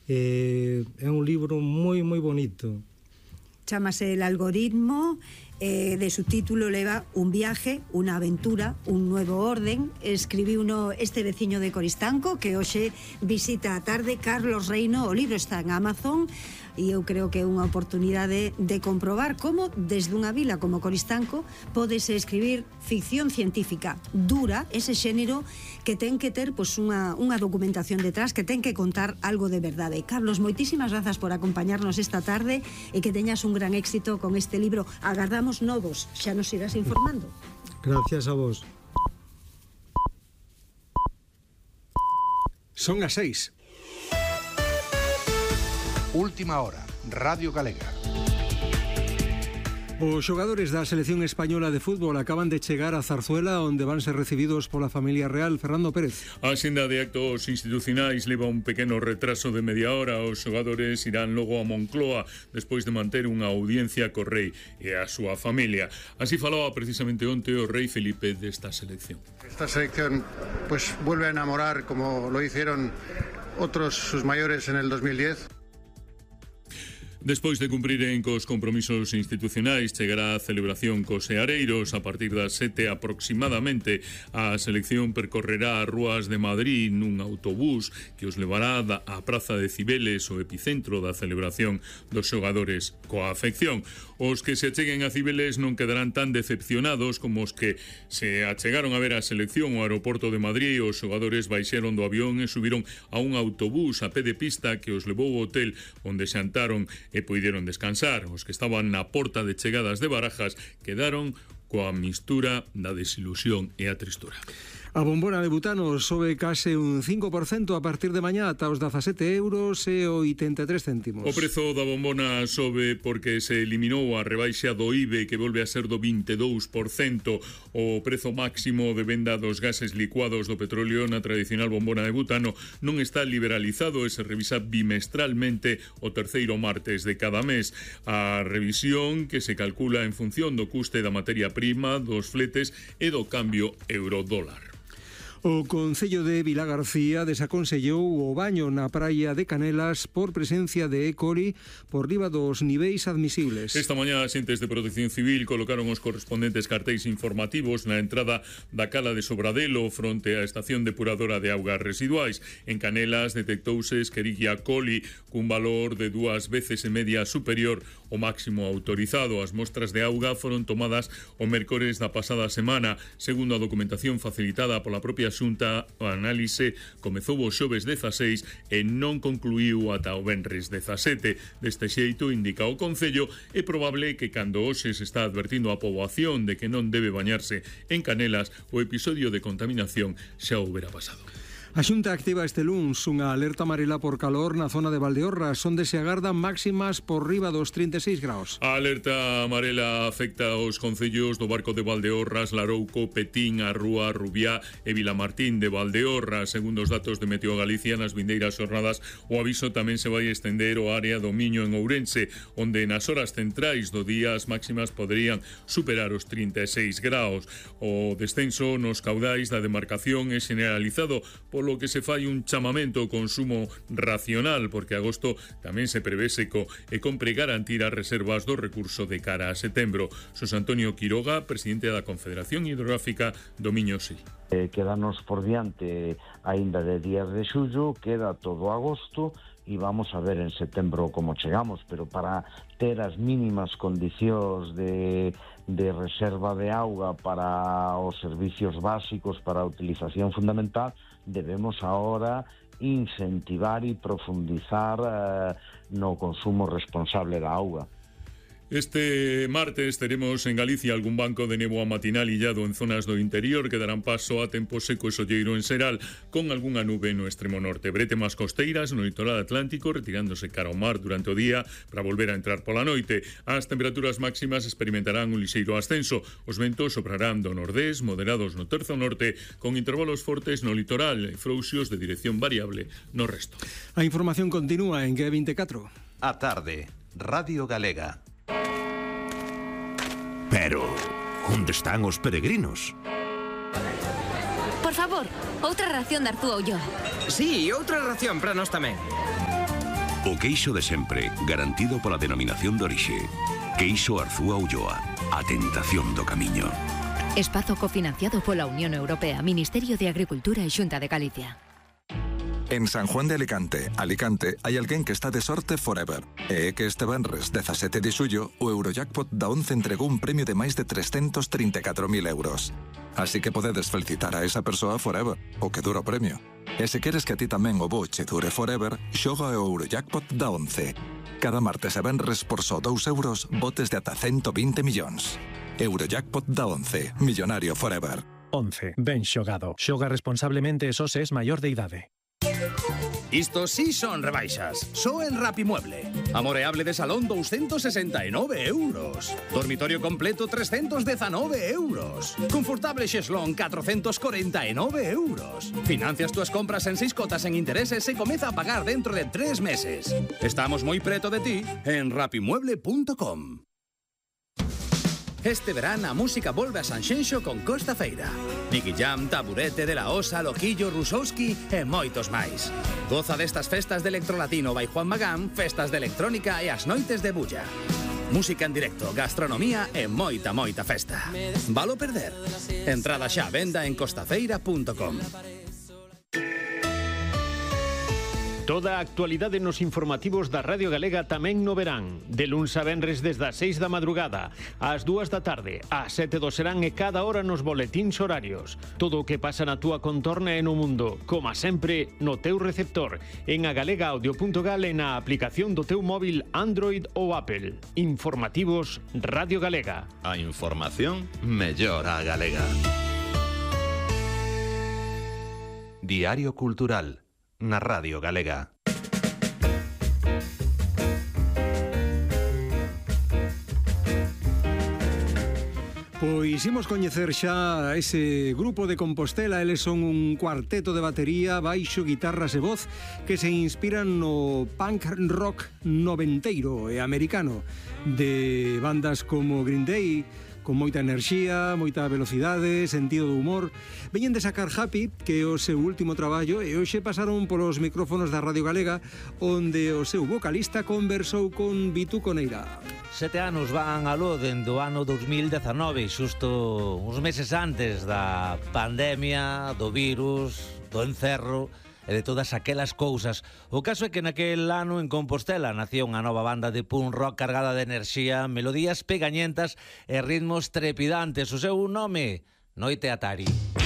É un libro moi bonito. Chámase El algoritmo, de subtítulo leva Un viaje, unha aventura, un nuevo orden. Escribiuno este veciño de Coristanco, que hoxe visita a tarde, Carlos Reino. O libro está en Amazon e eu creo que é unha oportunidade de comprobar como desde unha vila como Coristanco podese escribir ficción científica dura, ese xénero que ten que ter unha documentación detrás, que ten que contar algo de verdade. Carlos, moitísimas grazas por acompañarnos esta tarde e que teñas un gran éxito con este libro. Agardamos novos, xa nos irás informando. Gracias a vos. Son as 6. Última hora, Radio Galega. Os xogadores da selección española de fútbol acaban de chegar a Zarzuela, onde van ser recibidos pola familia real. Fernando Pérez. A axenda de actos institucionais leva un pequeno retraso de media hora. Os xogadores irán logo a Moncloa despois de manter unha audiencia co rei e a súa familia. Así falaba precisamente onte o rei Felipe desta selección. Esta selección pues vuelve a enamorar como lo hicieron otros sus mayores en el 2010. Despois de cumpriren cos compromisos institucionais, chegará a celebración cos seareiros. A partir das 7 aproximadamente, a selección percorrerá as rúas de Madrid nun autobús que os levará á Praza de Cibeles, o epicentro da celebración dos xogadores coa afección. Os que se acheguen a Cibeles non quedarán tan decepcionados como os que se achegaron a ver a selección ao aeroporto de Madrid. Os xogadores baixeron do avión e subiron a un autobús a pé de pista que os levou ao hotel onde xantaron e puideron descansar. Os que estaban na porta de chegadas de Barajas quedaron coa mistura da desilusión e a tristura. A bombona de butano sobe case un 5% a partir de mañá ata os 17 euros e 83 céntimos. O prezo da bombona sobe porque se eliminou a rebaixa do IBE, que volve a ser do 22%. O prezo máximo de venda dos gases licuados do petróleo na tradicional bombona de butano non está liberalizado e se revisa bimestralmente o terceiro martes de cada mes. A revisión, que se calcula en función do custe da materia prima, dos fletes e do cambio euro-dólar. O Concello de Vilagarcía desaconsellou o baño na praia de Canelas por presencia de E. coli por riba dos niveis admisibles. Esta mañá, xentes de Protección Civil colocaron os correspondentes cartéis informativos na entrada da cala de Sobradelo fronte á estación depuradora de augas residuais. En Canelas detectouse Escherichia coli cun valor de 2 veces e media superior ao máximo autorizado. As mostras de auga foron tomadas o mércores da pasada semana. Segundo a documentación facilitada pola propia Xunta, o análise comezou o xoves 16 e non concluíu ata o venres 17. Deste xeito, indica o Concello, é probable que cando hoxe se está advertindo a poboación de que non debe bañarse en Canelas, o episodio de contaminación xa houbera pasado. A Xunta activa este luns unha alerta amarela por calor na zona de Valdeorras, onde se agardan máximas por riba dos 36 graus. A alerta amarela afecta aos concellos do Barco de Valdeorras, Larouco, Petín, A Rúa, Rubiá e Vilamartín de Valdeorras. Segundo os datos de Meteo Galicia, nas vindeiras xornadas o aviso tamén se vai estender ao área do Miño en Ourense, onde nas horas centrais do día as máximas poderían superar os 36 graus. O descenso nos caudais da demarcación é generalizado, polo que se fai un chamamento ao consumo racional, porque agosto tamén se prevé seco e compre garantir as reservas do recurso de cara a setembro. Xosé Antonio Quiroga, presidente da Confederación Hidrográfica do Miño Sil. Quedanos por diante aínda de días de xullo, queda todo agosto e vamos a ver en setembro como chegamos, pero para ter as mínimas condicións de reserva de auga para os servicios básicos, para a utilización fundamental, debemos ahora incentivar e profundizar no consumo responsable da auga. Este martes teremos en Galicia algún banco de néboa matinal illado en zonas do interior que darán paso a tempo seco e solleiro en xeral, con algunha nube no extremo norte. Bretemas costeiras no litoral atlántico, retirándose cara ao mar durante o día para volver a entrar pola noite. As temperaturas máximas experimentarán un lixeiro ascenso. Os ventos soprarán do nordés, moderados no terzo norte, con intervalos fortes no litoral e frouxos de dirección variable no resto. A información continúa en G24. A tarde, Radio Galega. Pero, onde están os peregrinos? Por favor, outra ración de Arzúa Ulloa. Sí, outra ración para nós tamén. O queixo de sempre, garantido pola denominación de orixe. Queixo Arzúa Ulloa, a tentación do camiño. Espazo cofinanciado pola Unión Europea, Ministerio de Agricultura e Xunta de Galicia. En San Juan de Alicante, hai alguén que está de sorte forever. E é que este venres 17 de xullo, o Eurojackpot da 11 entregou un premio de máis de 334.000 euros. Así que podedes felicitar a esa persoa forever, o que dura o premio. E se queres que a ti tamén o boche dure forever, xoga o Eurojackpot da 11. Cada martes e venres por só 2 euros, botes de ata 120 millóns. Eurojackpot da 11, millonario forever. 11. Ben xogado. Xoga responsablemente e só se es maior de idade. Isto sí son rebaixas. Só en Rapimueble. Amoreable de salón 269 euros. Dormitorio completo 319 euros. Confortable xeslón 449 euros. Financias túas compras en 6 cotas en intereses e comeza a pagar dentro de 3 meses. Estamos moi preto de ti en rapimueble.com. Este verán a música volve a Sanxenxo con Costa Feira. Nicky Jam, Taburete, De La Osa, Loquillo, Rusowski e moitos máis. Goza destas festas de electrolatino by Juan Magán, festas de electrónica e as noites de bulla. Música en directo, gastronomía e moita festa. Valo perder? Entrada xa a venda en costafeira.com. Toda a actualidade nos informativos da Radio Galega tamén no verán. De luns a venres desde as 6 da madrugada, ás 2 da tarde, ás 7 do serán e cada hora nos boletíns horarios. Todo o que pasa na túa contorna e no mundo, como sempre, no teu receptor, en agalegaaudio.gal e na aplicación do teu móvil Android ou Apple. Informativos Radio Galega. A información mellor a galega. Diario Cultural na Radio Galega. Pois imos coñecer xa ese grupo de Compostela. Eles son un cuarteto de batería, baixo, guitarras e voz que se inspiran no punk rock noventeiro e americano de bandas como Green Day, con moita enerxía, moita velocidade, sentido do humor. Veñen de sacar Happy, que é o seu último traballo, e hoxe pasaron polos micrófonos da Radio Galega, onde o seu vocalista conversou con Vitu Coneira. 7 anos van aló dende o ano 2019, xusto uns meses antes da pandemia, do virus, do encerro e de todas aquelas cousas. O caso é que naquel ano en Compostela nacía unha nova banda de punk rock cargada de enerxía, melodías pegañentas e ritmos trepidantes. O seu nome, Noite Atari.